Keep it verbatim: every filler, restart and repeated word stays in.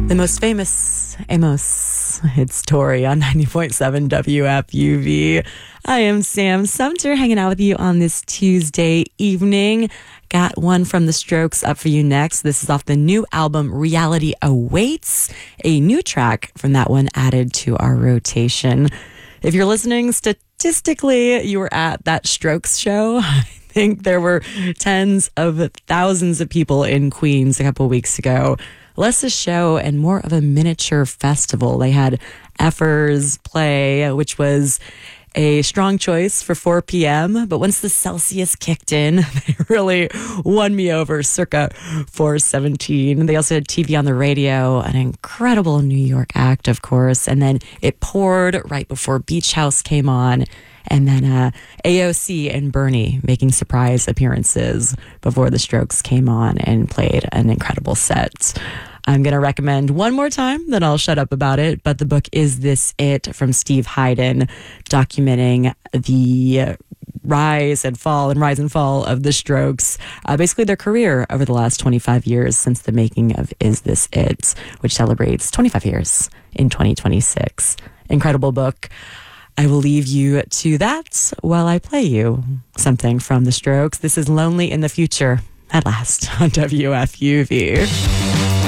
The most famous Amos. It's Tori on ninety point seven W F U V. I am Sam Sumter, hanging out with you on this Tuesday evening. Got one from The Strokes up for you next. This is off the new album, Reality Awaits. A new track from that one added to our rotation. If you're listening, statistically, you were at that Strokes show. I think there were tens of thousands of people in Queens a couple of weeks ago. Less a show and more of a miniature festival. They had Effers play, which was a strong choice for four p.m. But once the Celsius kicked in, they really won me over circa four seventeen. They also had T V on the radio, an incredible New York act, of course. And then it poured right before Beach House came on. And then uh, A O C and Bernie making surprise appearances before the Strokes came on and played an incredible set. I'm going to recommend one more time, then I'll shut up about it. But the book Is This It? From Steve Hyden, documenting the rise and fall and rise and fall of the Strokes, uh, basically their career over the last twenty-five years since the making of Is This It?, which celebrates twenty-five years in twenty twenty-six. Incredible book. I will leave you to that while I play you something from the Strokes. This is Lonely in the Future, at last, on W F U V.